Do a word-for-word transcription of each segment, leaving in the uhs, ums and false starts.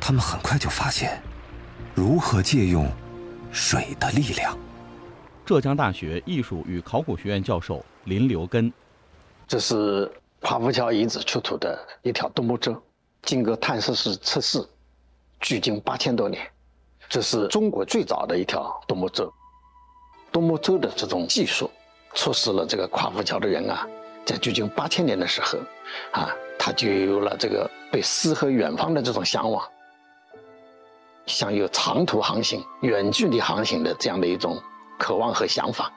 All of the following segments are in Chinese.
他们很快就发现如何借用水的力量。 浙江大学艺术与考古学院教授林留根， 这是夸父桥遗址出土的一条独木舟，经过探测式测试，距今八千多年。这是中国最早的一条独木舟。独木舟的这种技术，促使了这个夸父桥的人啊，在距今八千年的时候，啊，他就有了这个对诗和远方的这种向往，想有长途航行、远距离航行的这样的一种渴望和想法。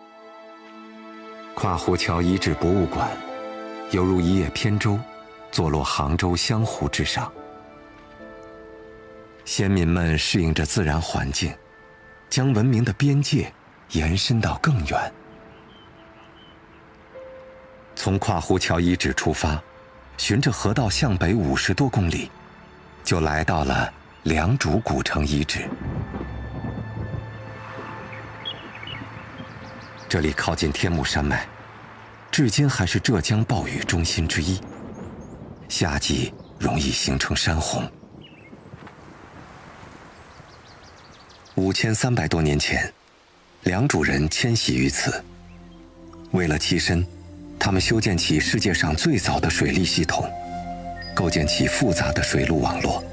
夸父桥遗址博物馆犹如一叶扁舟，坐落杭州湘湖之上。先民们适应着自然环境，将文明的边界延伸到更远。从夸父桥遗址出发，循着河道向北五十多公里，就来到了良渚古城遗址。这里靠近天目山脉，至今还是浙江暴雨中心之一，夏季容易形成山洪。五千三百多年前，良渚人迁徙于此。为了栖身，他们修建起世界上最早的水利系统，构建起复杂的水路网络。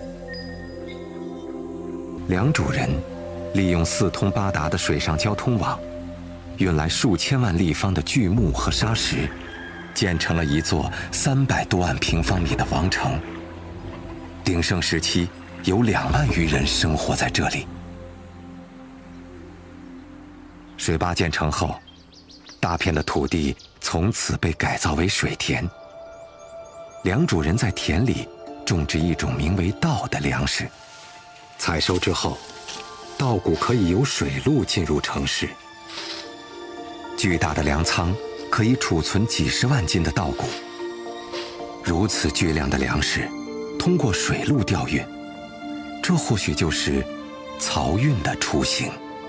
良渚人利用四通八达的水上交通网，运来数千万立方的巨木和沙石，建成了一座三百多万平方米的王城。鼎盛时期，有两万余人生活在这里。水坝建成后，大片的土地从此被改造为水田。良渚人在田里种植一种名为稻的粮食，采收之后，稻谷可以由水路进入城市。巨大的粮仓可以储存几十万斤的稻谷。如此巨量的粮食通过水路调运，这或许就是漕运的雏形。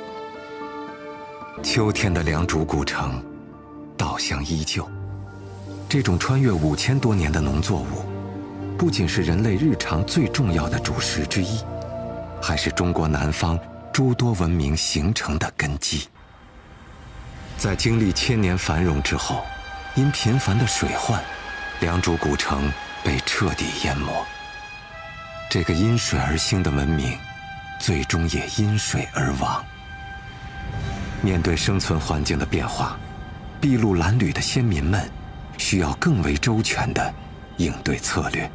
秋天的良渚古城，稻香依旧。这种穿越五千多年的农作物，不仅是人类日常最重要的主食之一，还是中国南方诸多文明形成的根基。在经历千年繁荣之后，因频繁的水患，良渚古城被彻底淹没。这个因水而兴的文明，最终也因水而亡。面对生存环境的变化，筚路蓝缕的先民们需要更为周全的应对策略。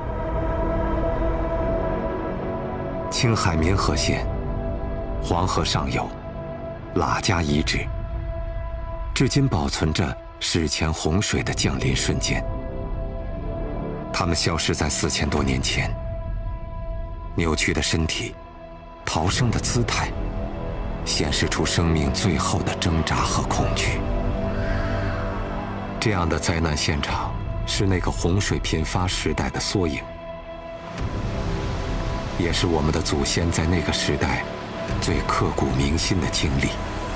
青海民和县黄河上游喇家遗址，至今保存着史前洪水的降临瞬间。它们消失在四千多年前，扭曲的身体，逃生的姿态，显示出生命最后的挣扎和恐惧。这样的灾难现场是那个洪水频发时代的缩影，也是我们的祖先在那个时代最刻骨铭心的经历。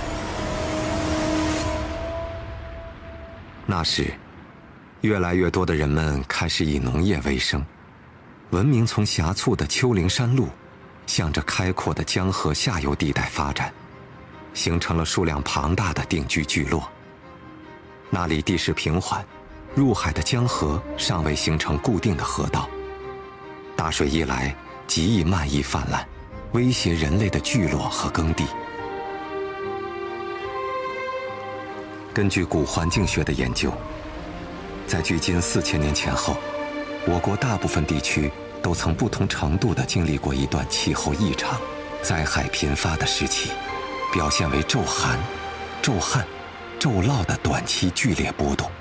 那时，越来越多的人们开始以农业为生，文明从狭促的丘陵山路向着开阔的江河下游地带发展，形成了数量庞大的定居聚落。那里地势平缓，入海的江河尚未形成固定的河道，大水一来，极易漫溢泛滥，威胁人类的聚落和耕地。根据古环境学的研究，在距今四千年前后，我国大部分地区都曾不同程度地经历过一段气候异常、灾害频发的时期，表现为骤寒、骤旱、骤涝的短期剧烈波动。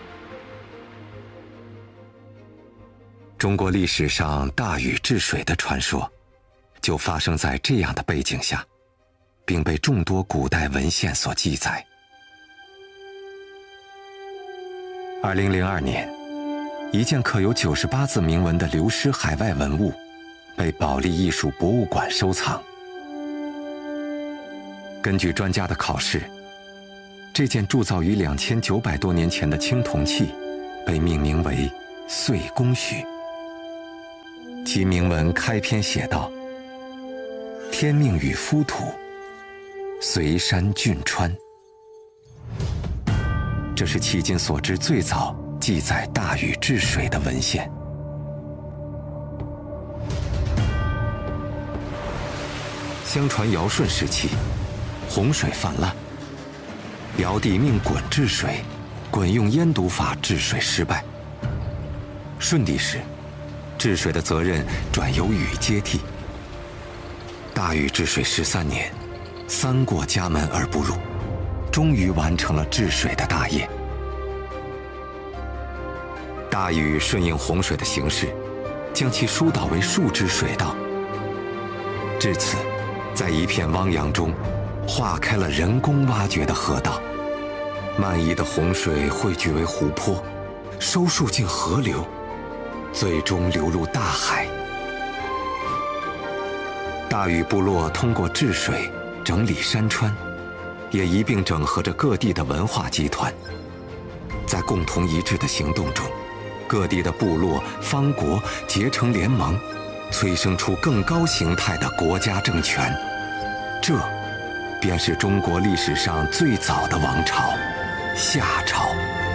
中国历史上大禹治水的传说，就发生在这样的背景下，并被众多古代文献所记载。二零零二年，一件刻有九十八字铭文的流失海外文物，被保利艺术博物馆收藏。根据专家的考试，这件铸造于两千九百多年前的青铜器，被命名为岁宫许。 其铭文开篇写道：“天命与夫土，随山峻川。”这是迄今所知最早记载大禹治水的文献。相传尧舜时期，洪水泛滥，尧帝命鲧治水，鲧用淹堵法治水失败。舜帝时，治水的责任转由禹接替。大禹治水十三年，三过家门而不入，终于完成了治水的大业。大禹顺应洪水的形势，将其疏导为数支水道。至此，在一片汪洋中，化开了人工挖掘的河道。漫溢的洪水汇聚为湖泊，收束进河流，最终流入大海。大禹部落通过治水整理山川，也一并整合着各地的文化集团。在共同一致的行动中，各地的部落、方国结成联盟，催生出更高形态的国家政权。这便是中国历史上最早的王朝——夏朝。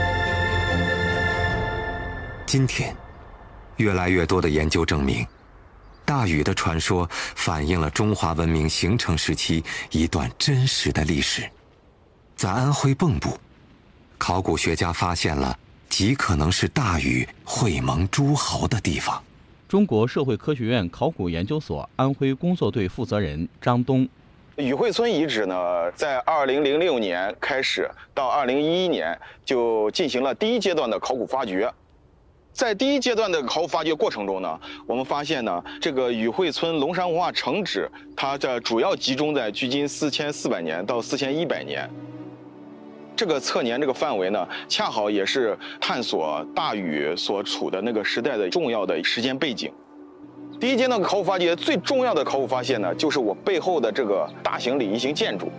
今天，越来越多的研究证明，大禹的传说反映了中华文明形成时期一段真实的历史。在安徽蚌埠，考古学家发现了极可能是大禹会盟诸侯的地方。 中国社会科学院考古研究所安徽工作队负责人张东： 禹会村遗址呢，在二零零六年开始到二零一一年就进行了第一阶段的考古发掘。在第一阶段的考古发掘过程中呢，我们发现呢，这个禹会村龙山文化城址，它这主要集中在距今四千四百年到四千一百年。这个测年这个范围呢，恰好也是探索大禹所处的那个时代的重要的时间背景。第一阶段考古发掘最重要的考古发现呢，就是我背后的这个大型礼仪型建筑。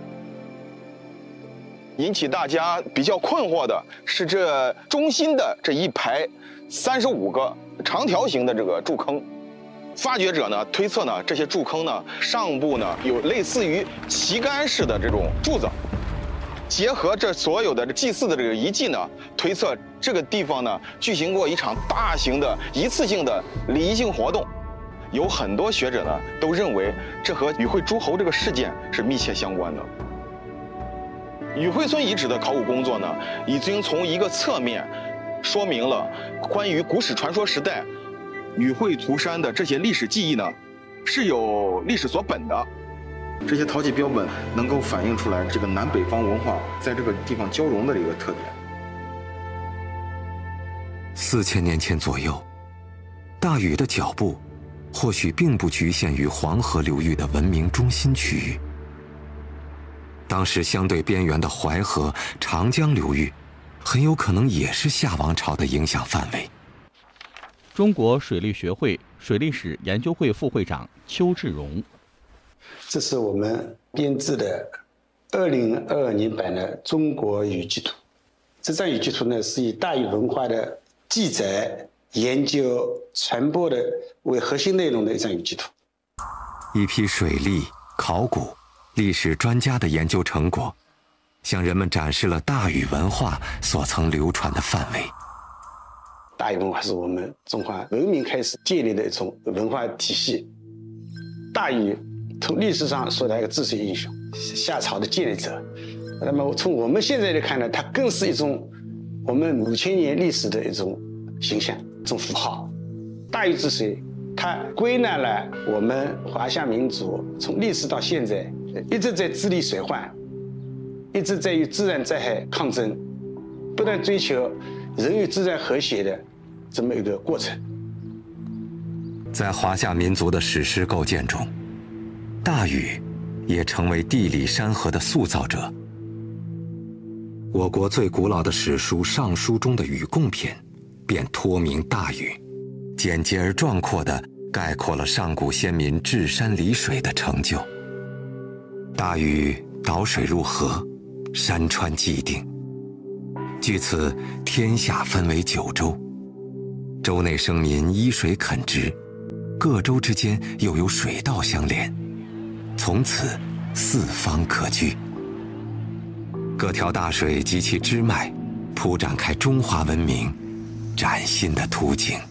引起大家比较困惑的是，这中心的这一排三十五个长条形的这个柱坑，发掘者呢推测呢，这些柱坑呢上部呢有类似于旗杆式的这种柱子。结合这所有的祭祀的这个遗迹呢，推测这个地方呢举行过一场大型的一次性的礼仪性活动。有很多学者呢都认为这和禹会诸侯这个事件是密切相关的。禹会村遗址的考古工作呢，已经从一个侧面说明了关于古史传说时代禹会涂山的这些历史记忆呢是有历史所本的。这些陶器标本能够反映出来这个南北方文化在这个地方交融的一个特点。 四千年前左右，大禹的脚步或许并不局限于黄河流域的文明中心区域。当时相对边缘的淮河、长江流域，很有可能也是夏王朝的影响范围。 中国水利学会水利史研究会副会长邱志荣： 这是我们编制的二零二二年版的中国禹记图。这张禹记图呢，是以大禹文化的记载、研究、传播的为核心内容的一张禹记图。 一批水利、考古、历史专家的研究成果，向人们展示了大禹文化所曾流传的范围。 大禹文化是我们中华文明开始建立的一种文化体系。大禹从历史上说他一个治水英雄，夏朝的建立者。那么从我们现在来看呢，它更是一种我们五千年历史的一种形象、一种符号。大禹治水，它归纳了我们华夏民族从历史到现在一直在治理水患，一直在与自然灾害抗争，不断追求人与自然和谐的这么一个过程。 在华夏民族的史诗构建中，大禹也成为地理山河的塑造者。我国最古老的史书《尚书》中的禹贡篇便托名大禹，简洁而壮阔地概括了上古先民治山理水的成就。大禹导水入河，山川既定，据此天下分为九州，州内生民依水垦殖， 各州之间又有水道相连，从此四方可居。各条大水及其支脉，铺展开中华文明崭新的图景。